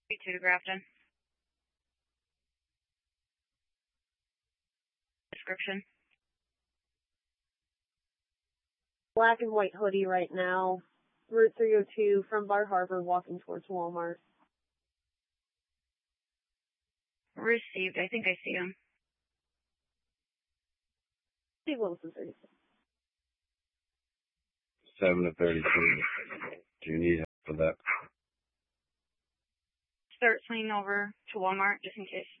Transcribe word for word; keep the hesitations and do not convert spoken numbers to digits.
two to Grafton. Description. Black and white hoodie right now. Route three oh two from Bar Harbor walking towards Walmart. Received. I think I see him. Steve Wilson, thirty-six. seven to thirty-two. Do you need help for that? Start swinging over to Walmart just in case.